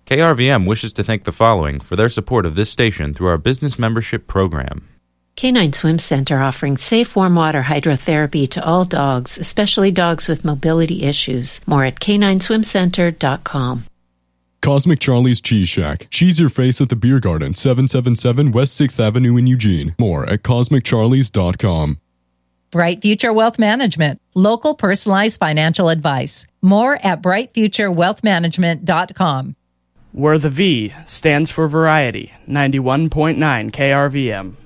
KRVM wishes to thank the following for their support of this station through our business membership program. Canine Swim Center offering safe warm water hydrotherapy to all dogs, especially dogs with mobility issues. More at canineswimcenter.com. Cosmic Charlie's Cheese Shack. Cheese your face at the Beer Garden, 777 West 6th Avenue in Eugene. More at cosmiccharlies.com. Bright Future Wealth Management. Local personalized financial advice. More at brightfuturewealthmanagement.com. Where the V stands for variety, 91.9 KRVM.